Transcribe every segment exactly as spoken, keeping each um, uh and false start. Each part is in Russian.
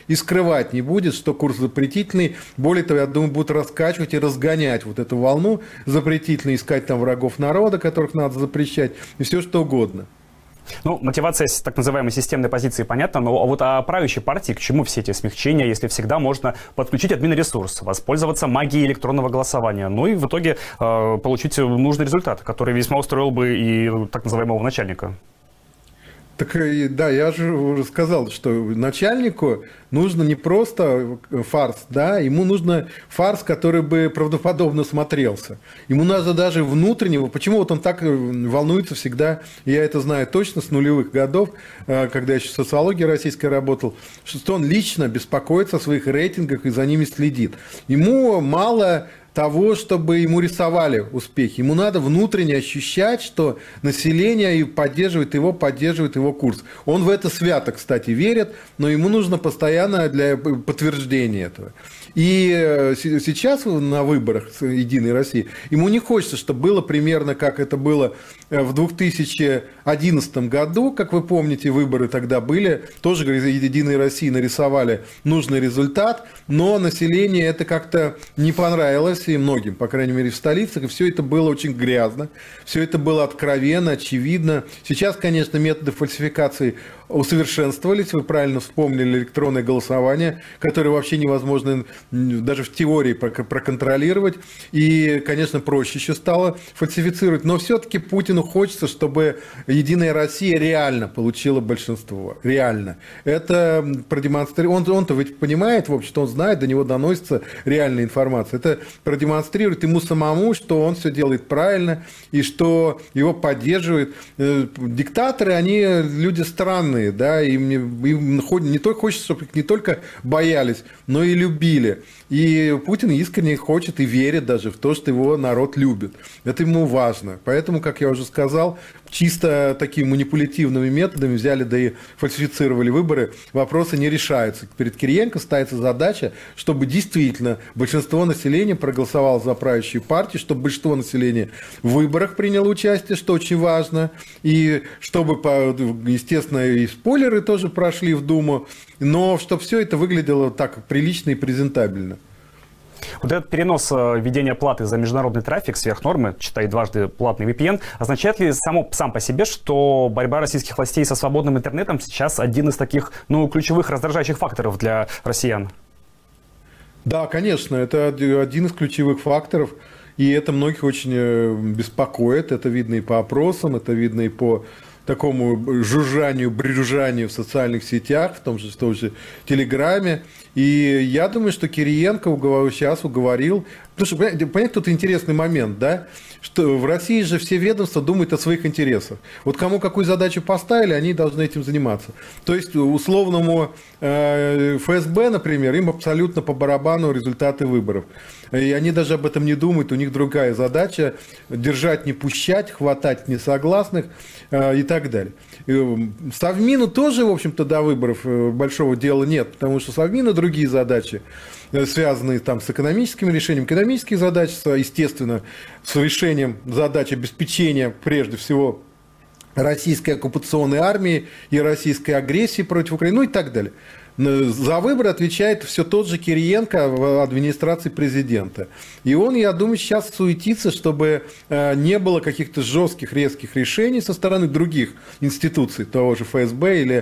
и скрывать не будет, что курс запретительный. Более того, я думаю, будут раскачивать и разгонять вот эту волну запретительную, искать там врагов народа, которых надо запрещать, и все что угодно. Ну, мотивация так называемой системной позиции понятна, но вот о правящей партии к чему все эти смягчения, если всегда можно подключить админресурс, воспользоваться магией электронного голосования, ну и в итоге э, получить нужный результат, который весьма устроил бы и так называемого начальника? Так да, я же уже сказал, что начальнику нужно не просто фарс, да, ему нужно фарс, который бы правдоподобно смотрелся. Ему надо даже внутреннего, почему вот он так волнуется всегда, я это знаю точно с нулевых годов, когда я еще в социологии российской работал, что он лично беспокоится о своих рейтингах и за ними следит. Ему мало того, чтобы ему рисовали успехи. Ему надо внутренне ощущать, что население поддерживает его, поддерживает его курс. Он в это свято, кстати, верит, но ему нужно постоянно для подтверждения этого. И сейчас на выборах «Единой России» ему не хочется, чтобы было примерно, как это было в две тысячи одиннадцатом году, как вы помните, выборы тогда были, тоже «Единой России» нарисовали нужный результат, но население это как-то не понравилось, и многим, по крайней мере, в столицах, и все это было очень грязно, все это было откровенно, очевидно. Сейчас, конечно, методы фальсификации усовершенствовались, вы правильно вспомнили электронное голосование, которое вообще невозможно даже в теории проконтролировать, и, конечно, проще еще стало фальсифицировать, но все-таки Путину хочется, чтобы «Единая Россия» реально получила большинство, реально. Это продемонстрирует, он, он-то ведь понимает, в общем-то, он знает, до него доносится реальная информация, это продемонстрирует ему самому, что он все делает правильно, и что его поддерживают. Диктаторы, они люди странные, да, им, им не только хочется, чтобы их не только боялись, но и любили. И Путин искренне хочет и верит даже в то, что его народ любит. Это ему важно. Поэтому, как я уже сказал, чисто такими манипулятивными методами взяли, да и фальсифицировали выборы, вопросы не решаются. Перед Кириенко ставится задача, чтобы действительно большинство населения проголосовало за правящую партию, чтобы большинство населения в выборах приняло участие, что очень важно, и чтобы, естественно, и спойлеры тоже прошли в Думу, но чтобы все это выглядело так прилично и презентабельно. Вот этот перенос введения платы за международный трафик сверх нормы, читай дважды платный ви пи эн, означает ли само, сам по себе, что борьба российских властей со свободным интернетом сейчас один из таких, ну, ключевых раздражающих факторов для россиян? Да, конечно, это один из ключевых факторов, и это многих очень беспокоит, это видно и по опросам, это видно и по такому жужжанию, брюзжанию в социальных сетях, в том же, в том же Телеграме. И я думаю, что Кириенко сейчас уговорил... Потому что, понимаете, тут интересный момент, да? Что в России же все ведомства думают о своих интересах. Вот кому какую задачу поставили, они должны этим заниматься. То есть условному э, эф эс бэ, например, им абсолютно по барабану результаты выборов. И они даже об этом не думают, у них другая задача – держать, не пущать, хватать несогласных э, и так далее. И Совмину тоже, в общем-то, до выборов большого дела нет, потому что Совмину другие задачи, связанные там с экономическим решением, экономические задачи, естественно, с решением задач обеспечения, прежде всего, российской оккупационной армии и российской агрессии против Украины, ну и так далее. За выборы отвечает все тот же Кириенко в администрации президента. И он, я думаю, сейчас суетится, чтобы не было каких-то жестких, резких решений со стороны других институций, того же эф эс бэ или,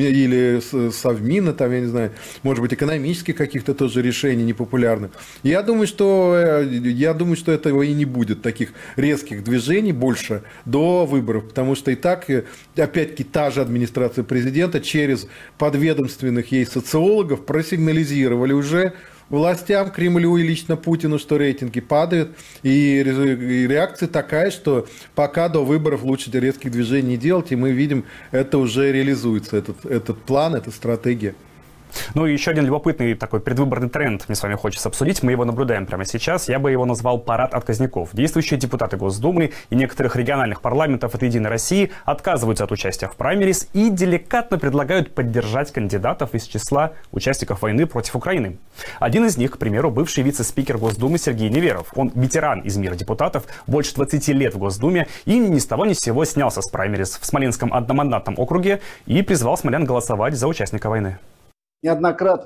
или Совмина, там, я не знаю, может быть, экономических каких-то тоже решений непопулярных. Я думаю, что, я думаю, что этого и не будет, таких резких движений больше до выборов, потому что и так, опять-таки, та же администрация президента через подведомственных ей социологов просигнализировали уже властям, Кремлю и лично Путину, что рейтинги падают. И реакция такая, что пока до выборов лучше резких движений не делать. И мы видим, это уже реализуется, этот, этот план, эта стратегия. Ну и еще один любопытный такой предвыборный тренд мне с вами хочется обсудить. Мы его наблюдаем прямо сейчас. Я бы его назвал парад отказников. Действующие депутаты Госдумы и некоторых региональных парламентов от «Единой России» отказываются от участия в праймерис и деликатно предлагают поддержать кандидатов из числа участников войны против Украины. Один из них, к примеру, бывший вице-спикер Госдумы Сергей Неверов. Он ветеран из мира депутатов, больше двадцати лет в Госдуме и ни с того ни с сего снялся с праймерис в Смоленском одномандатном округе и призвал смолян голосовать за участника войны. Неоднократно